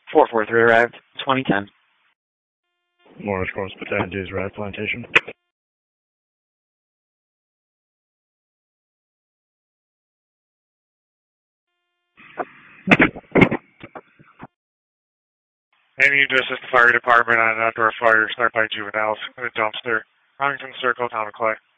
443 arrived, 2010. Morris Cross Battalion D's Rat Plantation. I need to assist the fire department on an outdoor fire started by juveniles in a dumpster. Arlington Circle, Town of Clay.